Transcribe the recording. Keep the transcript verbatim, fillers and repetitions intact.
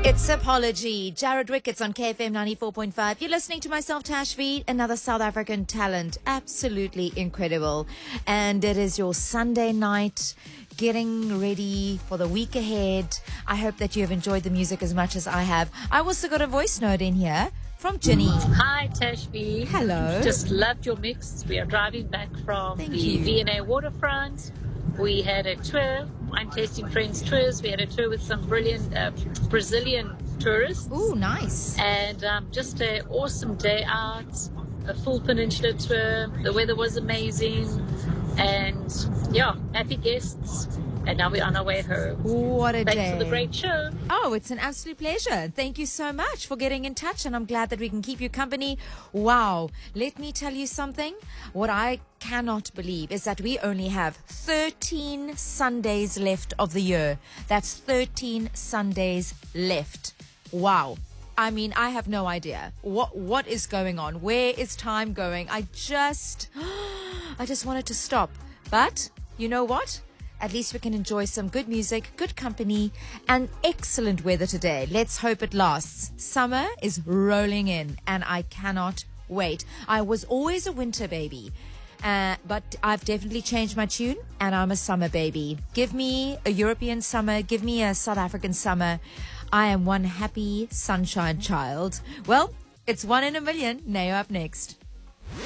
It's Apology. Jared Ricketts on K F M ninety-four point five. You're listening to myself, Tash Veed, another South African talent. Absolutely incredible. And it is your Sunday night, getting ready for the week ahead. I hope that you have enjoyed the music as much as I have. I also got a voice note in here from Ginny. Hi, Tash V. Hello. Just loved your mix. We are driving back from Thank the you. V and A waterfront. We had a tour, Wine Tasting Friends tours. We had a tour with some brilliant uh, Brazilian tourists. Ooh, nice. And um, just an awesome day out, a full peninsula tour. The weather was amazing. And yeah, happy guests. And now we're on our way home. What a Thanks day. for the great show. Oh, it's an absolute pleasure. Thank you so much for getting in touch, and I'm glad that we can keep you company. Wow. Let me tell you something. What I cannot believe is that we only have thirteen Sundays left of the year. That's thirteen Sundays left. Wow. I mean, I have no idea. What what is going on? Where is time going? I just I just wanted to stop. But you know what? At least we can enjoy some good music, good company, and excellent weather today. Let's hope it lasts. Summer is rolling in, and I cannot wait. I was always a winter baby, uh, but I've definitely changed my tune, and I'm a summer baby. Give me a European summer. Give me a South African summer. I am one happy sunshine child. Well, it's one in a million. Now up next.